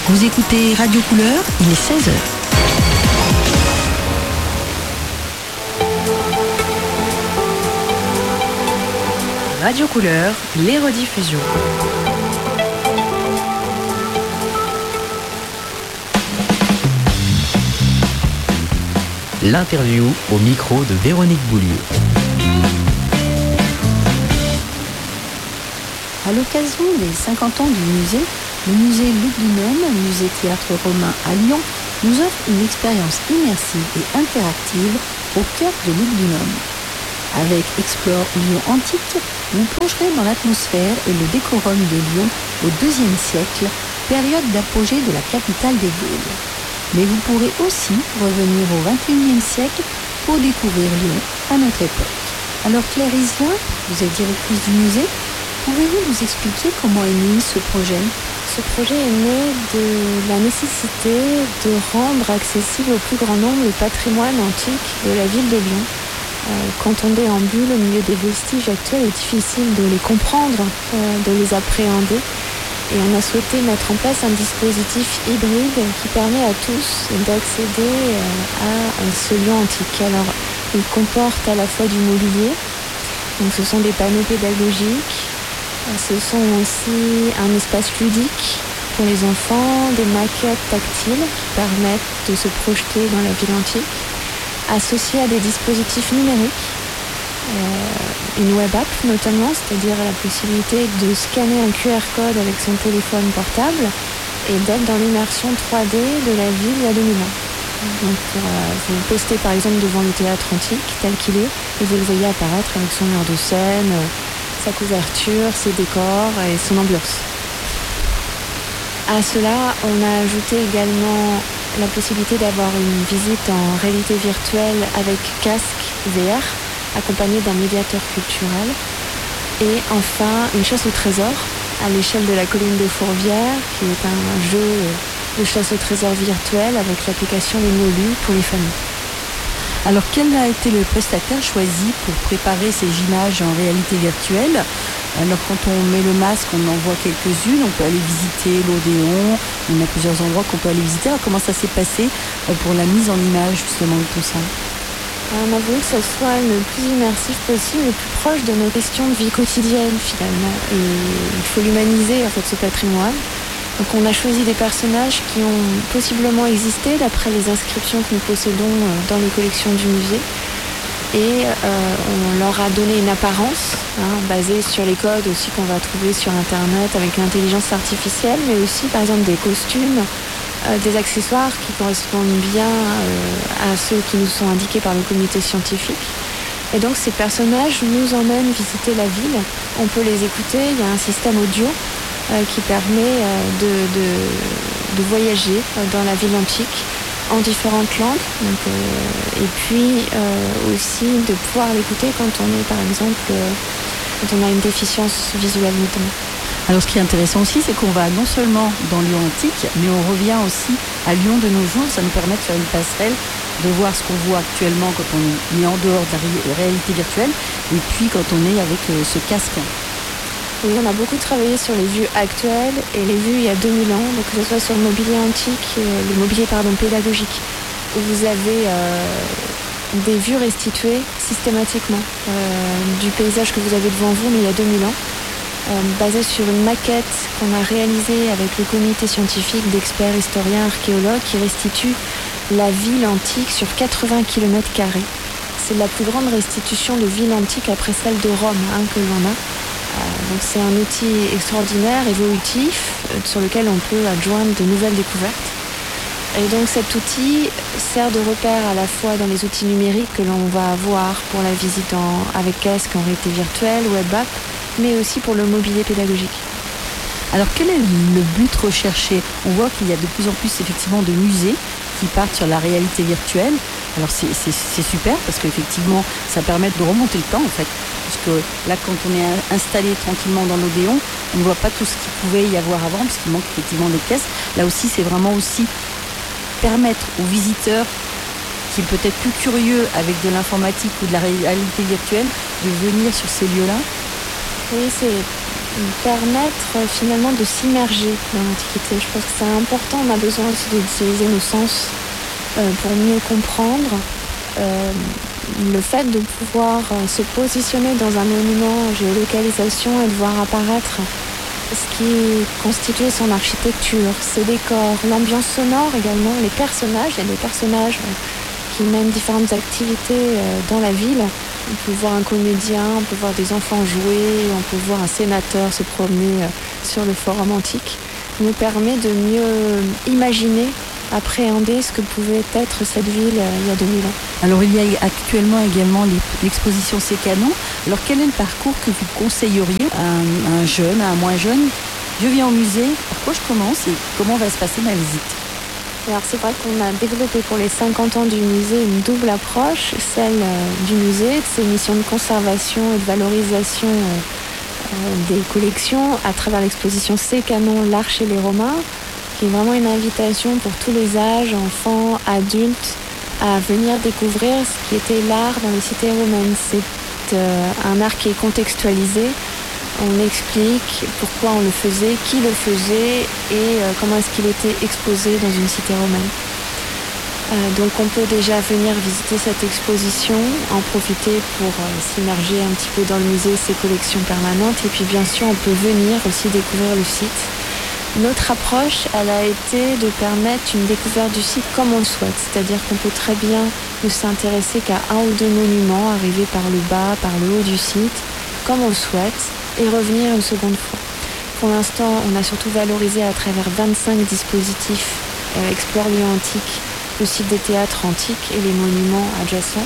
Vous écoutez Radio Couleur, il est 16h. Radio Couleur, les rediffusions. L'interview au micro de Véronique Boulieu. À l'occasion des 50 ans du musée, le musée Lugdunum, musée théâtre romain à Lyon, nous offre une expérience immersive et interactive au cœur de Lugdunum. Avec Explore Lyon Antique, vous plongerez dans l'atmosphère et le décorum de Lyon au IIe siècle, période d'apogée de la capitale des Gaules. Mais vous pourrez aussi revenir au XXIe siècle pour découvrir Lyon à notre époque. Alors Claire Iselin, vous êtes directrice du musée, pouvez-vous nous expliquer comment est né ce projet ? Ce projet est né de la nécessité de rendre accessible au plus grand nombre le patrimoine antique de la ville de Lyon. Quand on déambule au milieu des vestiges actuels, il est difficile de les comprendre, de les appréhender. Et on a souhaité mettre en place un dispositif hybride qui permet à tous d'accéder à ce lieu antique. Alors, il comporte à la fois du mobilier, donc ce sont des panneaux pédagogiques, ce sont aussi un espace ludique pour les enfants, des maquettes tactiles qui permettent de se projeter dans la ville antique, associés à des dispositifs numériques, une web app notamment, c'est-à-dire la possibilité de scanner un QR code avec son téléphone portable et d'être dans l'immersion 3D de la ville il y a 2000 ans. Donc pour vous poster par exemple devant le théâtre antique tel qu'il est et vous le voyez apparaître avec son mur de scène, sa couverture, ses décors et son ambiance. À cela, on a ajouté également la possibilité d'avoir une visite en réalité virtuelle avec casque VR, accompagné d'un médiateur culturel. Et enfin, une chasse au trésor à l'échelle de la colline de Fourvière, qui est un jeu de chasse au trésor virtuel avec l'application Les Mots Lus pour les familles. Alors, quel a été le prestataire choisi pour préparer ces images en réalité virtuelle ? Alors, quand on met le masque, on en voit quelques-unes. On peut aller visiter l'Odéon. On a plusieurs endroits qu'on peut aller visiter. Alors, comment ça s'est passé pour la mise en image, justement, de tout ça ? On a voulu que ce soit le plus immersif possible, le plus proche de nos questions de vie quotidienne, finalement. Et il faut l'humaniser, en fait, ce patrimoine. Donc on a choisi des personnages qui ont possiblement existé d'après les inscriptions que nous possédons dans les collections du musée. Et on leur a donné une apparence basée sur les codes aussi qu'on va trouver sur Internet avec l'intelligence artificielle, mais aussi par exemple des costumes, des accessoires qui correspondent bien à ceux qui nous sont indiqués par le comité scientifique. Et donc ces personnages nous emmènent visiter la ville. On peut les écouter, il y a un système audio qui permet de voyager dans la ville antique en différentes langues. Donc, et puis aussi de pouvoir l'écouter quand on est, par exemple, quand on a une déficience visuelle notamment. Alors, ce qui est intéressant aussi, c'est qu'on va non seulement dans Lyon antique, mais on revient aussi à Lyon de nos jours. Ça nous permet de faire une passerelle, de voir ce qu'on voit actuellement quand on est en dehors de la réalité virtuelle, et puis quand on est avec ce casque. Oui, on a beaucoup travaillé sur les vues actuelles et les vues il y a 2000 ans, donc que ce soit sur le mobilier antique, le mobilier pédagogique, où vous avez des vues restituées systématiquement du paysage que vous avez devant vous, mais il y a 2000 ans, basé sur une maquette qu'on a réalisée avec le comité scientifique d'experts, historiens, archéologues qui restitue la ville antique sur 80 km². C'est la plus grande restitution de ville antique après celle de Rome que l'on a. Donc c'est un outil extraordinaire, évolutif, sur lequel on peut adjoindre de nouvelles découvertes. Et donc cet outil sert de repère à la fois dans les outils numériques que l'on va avoir pour la visite avec casque en réalité virtuelle, web app, mais aussi pour le mobilier pédagogique. Alors quel est le but recherché ? On voit qu'il y a de plus en plus effectivement de musées qui partent sur la réalité virtuelle. Alors c'est super parce qu'effectivement ça permet de remonter le temps en fait. Parce que là quand on est installé tranquillement dans l'Odéon, on ne voit pas tout ce qu'il pouvait y avoir avant parce qu'il manque effectivement des pièces. Là aussi c'est vraiment aussi permettre aux visiteurs qui est peut-être plus curieux avec de l'informatique ou de la réalité virtuelle de venir sur ces lieux-là. Oui, c'est permettre finalement de s'immerger dans l'Antiquité. Je pense que c'est important, on a besoin aussi d'utiliser nos sens pour mieux comprendre. Le fait de pouvoir se positionner dans un monument géolocalisation et de voir apparaître ce qui constituait son architecture, ses décors, l'ambiance sonore également, les personnages. Il y a des personnages qui mènent différentes activités dans la ville. On peut voir un comédien, on peut voir des enfants jouer, on peut voir un sénateur se promener sur le forum antique. Il nous permet de mieux imaginer, appréhender ce que pouvait être cette ville il y a 2000 ans. Alors il y a actuellement également l'exposition C'est Canon. Alors quel est le parcours que vous conseilleriez à un jeune, à un moins jeune? Je viens au musée, par quoi je commence et comment va se passer ma visite? Alors c'est vrai qu'on a développé pour les 50 ans du musée une double approche, celle du musée, de ses missions de conservation et de valorisation des collections à travers l'exposition C'est Canon, l'art chez les Romains, qui est vraiment une invitation pour tous les âges, enfants, adultes, à venir découvrir ce qui était l'art dans les cités romaines. C'est un art qui est contextualisé. On explique pourquoi on le faisait, qui le faisait et comment est-ce qu'il était exposé dans une cité romaine. Donc on peut déjà venir visiter cette exposition, en profiter pour s'immerger un petit peu dans le musée, ses collections permanentes. Et puis bien sûr, on peut venir aussi découvrir le site. Notre approche, elle a été de permettre une découverte du site comme on le souhaite. C'est-à-dire qu'on peut très bien ne s'intéresser qu'à un ou deux monuments arrivés par le bas, par le haut du site, comme on le souhaite, et revenir une seconde fois. Pour l'instant, on a surtout valorisé à travers 25 dispositifs Explore Lyon Antique, le site des théâtres antiques et les monuments adjacents.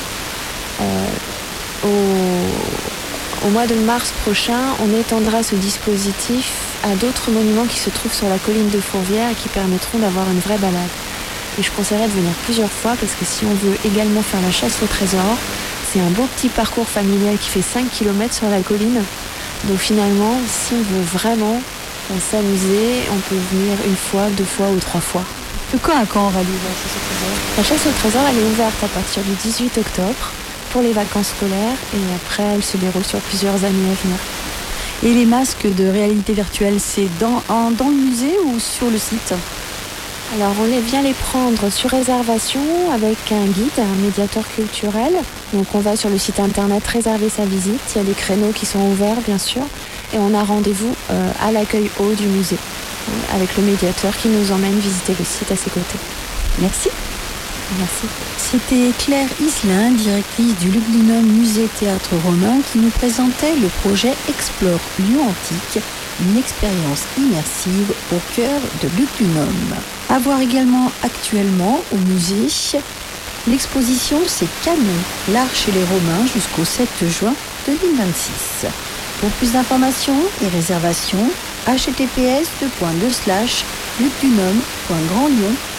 Au mois de mars prochain, on étendra ce dispositif à d'autres monuments qui se trouvent sur la colline de Fourvière et qui permettront d'avoir une vraie balade. Et je conseillerais de venir plusieurs fois parce que si on veut également faire la chasse au trésor, c'est un beau petit parcours familial qui fait 5 km sur la colline. Donc finalement, si on veut vraiment s'amuser, on peut venir une fois, 2 fois ou 3 fois. De quand à quand aura lieu la chasse au trésor? La chasse au trésor, elle est ouverte à partir du 18 octobre pour les vacances scolaires et après, elle se déroule sur plusieurs années à venir. Et les masques de réalité virtuelle, c'est dans le musée ou sur le site? Alors on vient les prendre sur réservation avec un guide, un médiateur culturel. Donc on va sur le site internet réserver sa visite. Il y a des créneaux qui sont ouverts bien sûr. Et on a rendez-vous à l'accueil haut du musée avec le médiateur qui nous emmène visiter le site à ses côtés. Merci. Merci. C'était Claire Islin, directrice du Lugdunum Musée Théâtre Romain, qui nous présentait le projet Explore Lyon Antique, une expérience immersive au cœur de Lugdunum. À voir également actuellement au musée l'exposition C'est Canon, l'art chez les Romains jusqu'au 7 juin 2026. Pour plus d'informations et réservations, https://lugdunum.grandlyon.fr